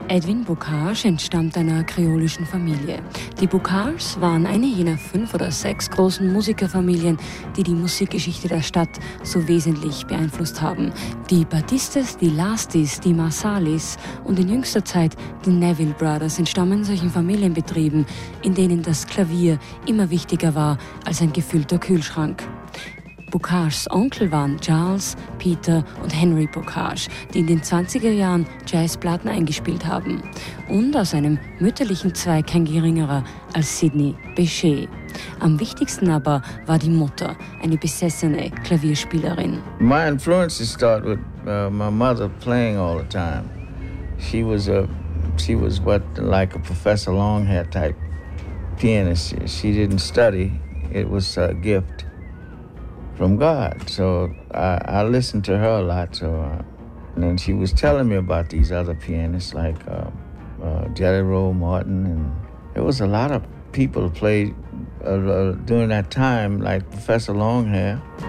Edwin Bocage entstammt einer kreolischen Familie. Die Bocages waren eine jener 5 oder 6 großen Musikerfamilien, die die Musikgeschichte der Stadt so wesentlich beeinflusst haben. Die Batistes, die Lastis, die Marsalis und in jüngster Zeit die Neville Brothers entstammen solchen Familienbetrieben, in denen das Klavier immer wichtiger war als ein gefüllter Kühlschrank. Bocages Onkel waren Charles, Peter und Henry Bocage, die in den 20er Jahren Jazzplatten eingespielt haben. Und aus einem mütterlichen Zweig kein geringerer als Sidney Bechet. Am wichtigsten aber war die Mutter, eine besessene Klavierspielerin. My influences start with my mother playing all the time. She was like a Professor Longhair type pianist. She didn't study. It was a gift from God. So I listened to her a lot. And then she was telling me about these other pianists like Jelly Roll Morton, and there was a lot of people who played during that time, like Professor Longhair.